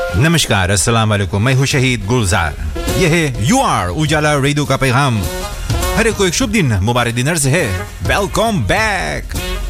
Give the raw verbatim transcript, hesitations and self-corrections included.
नमस्कार, अस्सलाम वालेकुम। मैं हूँ शहीद गुलजार। यह है यू आर उजाला रेडियो का पैगाम। हर एक को एक शुभ दिन, मुबारक दिन अर्ज है। Welcome back.